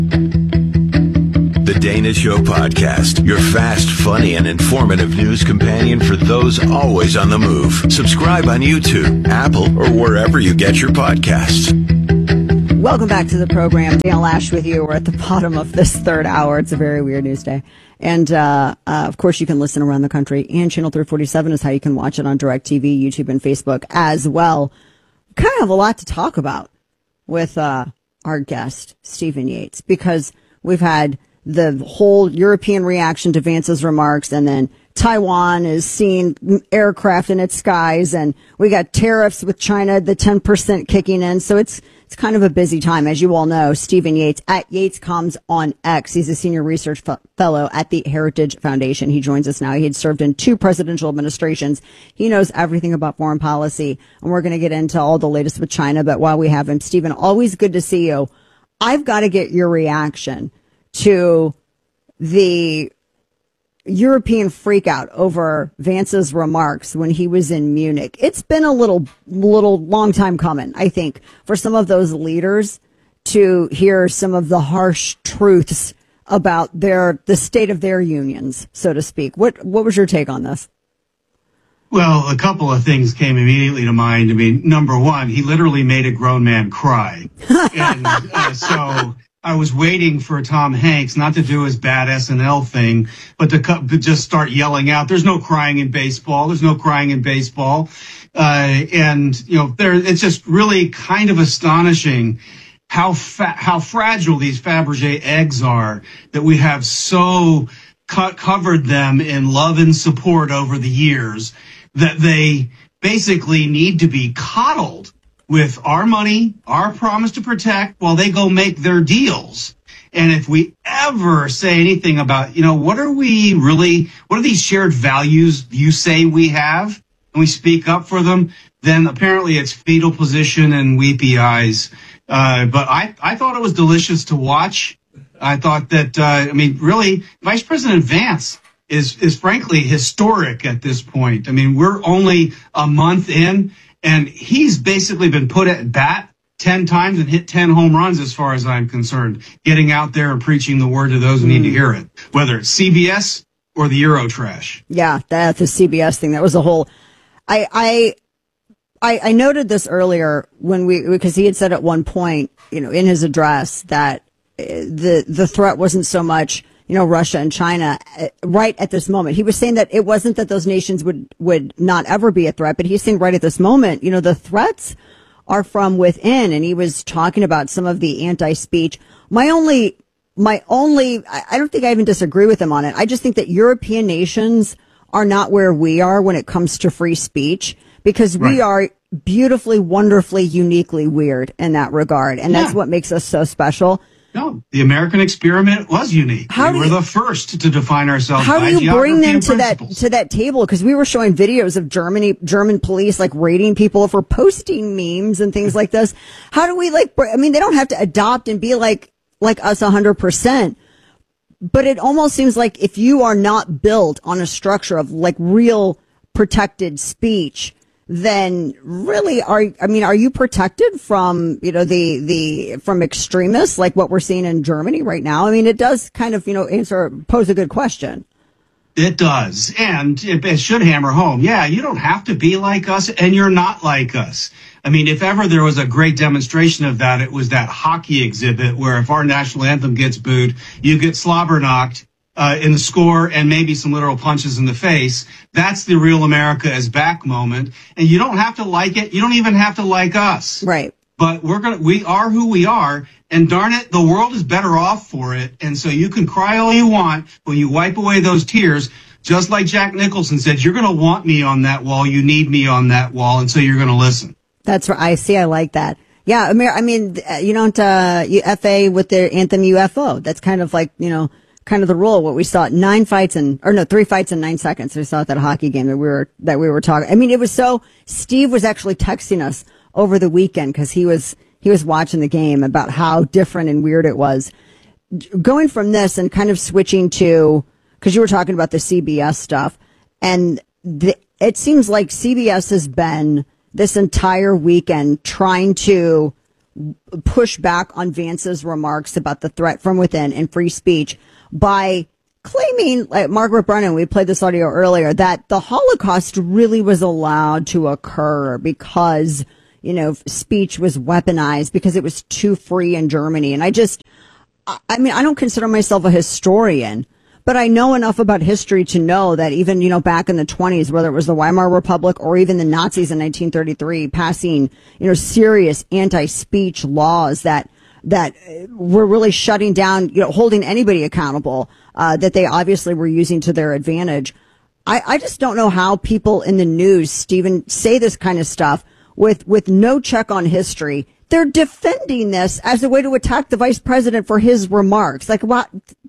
The Dana Show Podcast, your fast, funny, and informative news companion for those always on the move. Subscribe on YouTube, Apple, or wherever you get your podcasts. Welcome back to the program. Dana Loesch with you. We're at the bottom of this third hour. It's a very weird news day. And, of course, you can listen around the country. And Channel 347 is how you can watch it on DirecTV, YouTube, and Facebook as well. We kind of have a lot to talk about with our guest, Stephen Yates, because we've had the whole European reaction to Vance's remarks, and then Taiwan is seeing aircraft in its skies, and we got tariffs with China, the 10% kicking in. So it's kind of a busy time. As you all know, Stephen Yates at YatesComs on X. He's a senior research fellow at the Heritage Foundation. He joins us now. He had served in 2 presidential administrations. He knows everything about foreign policy, and we're going to get into all the latest with China. But while we have him, Stephen, always good to see you. I've got to get your reaction to the European freakout over Vance's remarks when he was in Munich. It's been a little long time coming, I think, for some of those leaders to hear some of the harsh truths about the state of their unions, so to speak. What was your take on this? Well, a couple of things came immediately to mind. I mean, number one, he literally made a grown man cry. And so I was waiting for Tom Hanks not to do his bad SNL thing, but to just start yelling out, "There's no crying in baseball. There's no crying in baseball." And, you know, it's just really kind of astonishing how fragile these Fabergé eggs are, that we have so covered them in love and support over the years that they basically need to be coddled with our money, our promise to protect, while they go make their deals. And if we ever say anything about, you know, what are these shared values you say we have, and we speak up for them, then apparently it's fetal position and weepy eyes. But I thought it was delicious to watch. I thought that, really, Vice President Vance is frankly historic at this point. I mean, we're only a month in, and he's basically been put at bat 10 times and hit 10 home runs as far as I'm concerned, getting out there and preaching the word to those who need to hear it, whether it's CBS or the Euro trash. Yeah, that's the CBS thing. That was a whole, I noted this earlier because he had said at one point, you know, in his address that the threat wasn't so much, you know, Russia and China right at this moment. He was saying that it wasn't that those nations would not ever be a threat, but he's saying right at this moment, you know, the threats are from within. And he was talking about some of the anti-speech. I don't think I even disagree with him on it. I just think that European nations are not where we are when it comes to free speech, because we are beautifully, wonderfully, uniquely weird in that regard. And that's what makes us so special. No, the American experiment was unique. We were the first to define ourselves by geography and principles. How do you bring them to that table? Because we were showing videos of German police like raiding people for posting memes and things like this. How do we they don't have to adopt and be like us 100%. But it almost seems like if you are not built on a structure of like real protected speech, then really are you protected from, you know, from extremists like what we're seeing in Germany right now? I mean, it does kind of, you know, pose a good question. It does. And it should hammer home. Yeah, you don't have to be like us, and you're not like us. I mean, if ever there was a great demonstration of that, it was that hockey exhibit where if our national anthem gets booed, you get slobber knocked in the score and maybe some literal punches in the face. That's the real America is back moment. And you don't have to like it. You don't even have to like us. Right. But we are who we are. And darn it, the world is better off for it. And so you can cry all you want when you wipe away those tears. Just like Jack Nicholson said, you're going to want me on that wall. You need me on that wall. And so you're going to listen. That's right. I see. I like that. Yeah. I mean, you don't, FA with their anthem UFO. That's kind of like, you know, kind of the rule. What we saw 3 fights in 9 seconds. We saw at that hockey game that we were talking. I mean, it was so, Steve was actually texting us over the weekend because he was watching the game about how different and weird it was. Going from this and kind of switching to, because you were talking about the CBS stuff, and it seems like CBS has been this entire weekend trying to push back on Vance's remarks about the threat from within and free speech by claiming, like Margaret Brennan, we played this audio earlier, that the Holocaust really was allowed to occur because, speech was weaponized because it was too free in Germany. And I don't consider myself a historian, but I know enough about history to know that even, back in the 20s, whether it was the Weimar Republic or even the Nazis in 1933 passing, serious anti-speech laws that were really shutting down, holding anybody accountable, that they obviously were using to their advantage. I just don't know how people in the news, Stephen, say this kind of stuff with no check on history. They're defending this as a way to attack the vice president for his remarks. Like, what?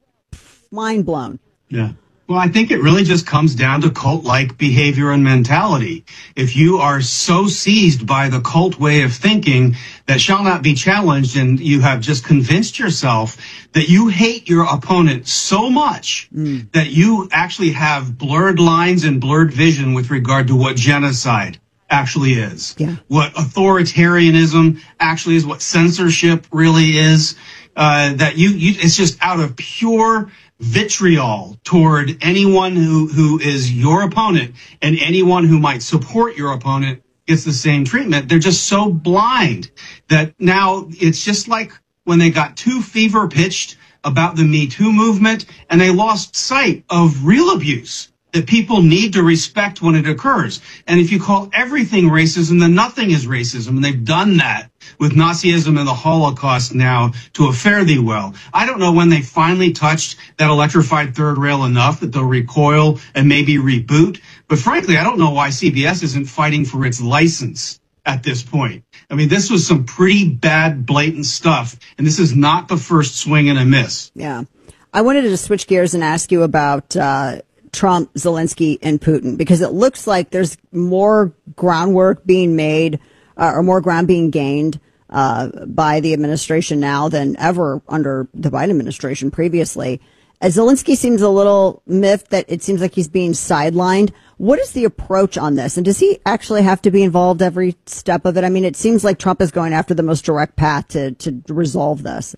Mind blown. Yeah. Well, I think it really just comes down to cult-like behavior and mentality. If you are so seized by the cult way of thinking that shall not be challenged, and you have just convinced yourself that you hate your opponent so much that you actually have blurred lines and blurred vision with regard to what genocide actually is, what authoritarianism actually is, what censorship really is, that it's just out of pure vitriol toward anyone who is your opponent, and anyone who might support your opponent gets the same treatment. They're just so blind that now it's just like when they got too fever pitched about the Me Too movement and they lost sight of real abuse that people need to respect when it occurs. And if you call everything racism, then nothing is racism. And they've done that with Nazism and the Holocaust now to a fare thee well. I don't know when they finally touched that electrified third rail enough that they'll recoil and maybe reboot. But frankly, I don't know why CBS isn't fighting for its license at this point. I mean, this was some pretty bad, blatant stuff. And this is not the first swing and a miss. Yeah. I wanted to switch gears and ask you about Trump, Zelensky, and Putin, because it looks like there's more groundwork being made or more ground being gained by the administration now than ever under the Biden administration previously. Zelensky seems a little miffed that it seems like he's being sidelined. What is the approach on this? And does he actually have to be involved every step of it? I mean, it seems like Trump is going after the most direct path to resolve this.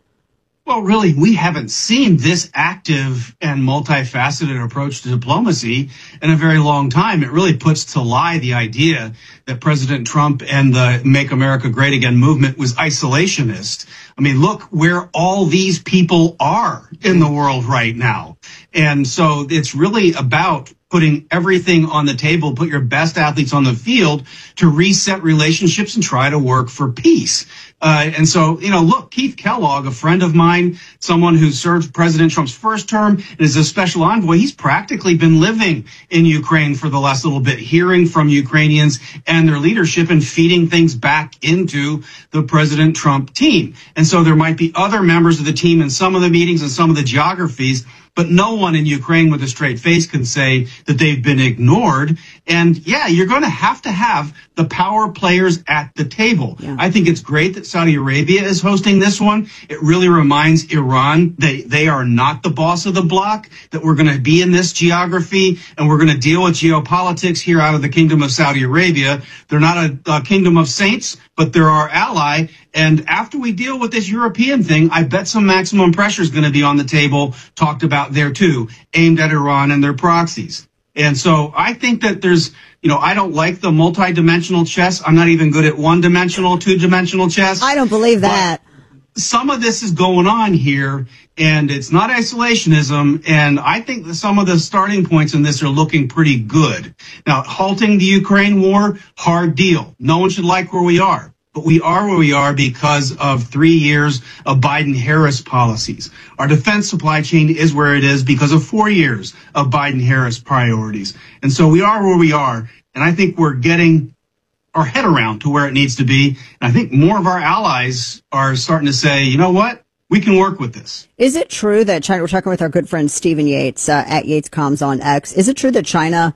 Well, really, we haven't seen this active and multifaceted approach to diplomacy in a very long time. It really puts to lie the idea that President Trump and the Make America Great Again movement was isolationist. I mean, look where all these people are in the world right now. And so it's really about putting everything on the table, put your best athletes on the field to reset relationships and try to work for peace. And so, look, Keith Kellogg, a friend of mine, someone who served President Trump's first term and is a special envoy, he's practically been living in Ukraine for the last little bit, hearing from Ukrainians and their leadership and feeding things back into the President Trump team. And so there might be other members of the team in some of the meetings and some of the geographies, but no one in Ukraine with a straight face can say that they've been ignored. And yeah, you're going to have the power players at the table. Yeah. I think it's great that Saudi Arabia is hosting this one. It really reminds Iran they are not the boss of the bloc, that we're going to be in this geography and we're going to deal with geopolitics here out of the Kingdom of Saudi Arabia. They're not a kingdom of saints, but they're our ally. And after we deal with this European thing, I bet some maximum pressure is going to be on the table, talked about there too, aimed at Iran and their proxies. And so I think that there's, I don't like the multidimensional chess. I'm not even good at one-dimensional, two-dimensional chess. I don't believe that. Some of this is going on here, and it's not isolationism. And I think that some of the starting points in this are looking pretty good. Now, halting the Ukraine war, hard deal. No one should like where we are. But we are where we are because of 3 years of Biden-Harris policies. Our defense supply chain is where it is because of 4 years of Biden-Harris priorities. And so we are where we are. And I think we're getting our head around to where it needs to be. And I think more of our allies are starting to say, you know what? We can work with this. Is it true that China, we're talking with our good friend Stephen Yates at Yates Comms on X. Is it true that China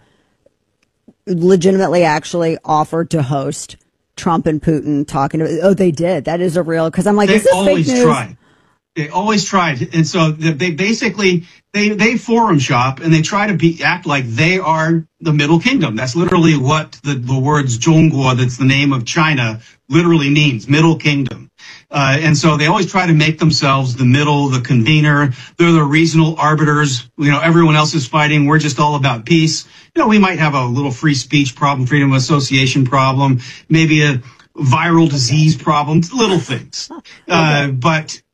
legitimately actually offered to host Trump and Putin talking to? Oh, they did. That is a real, because I'm like, they is this always fake news? Try. They always tried. And so they basically, they forum shop and they try to act like they are the Middle Kingdom. That's literally what the words Zhongguo, that's the name of China, literally means, Middle Kingdom. And so they always try to make themselves the middle, the convener. They're the regional arbiters. Everyone else is fighting. We're just all about peace. We might have a little free speech problem, freedom of association problem, maybe a viral disease problem, little things. But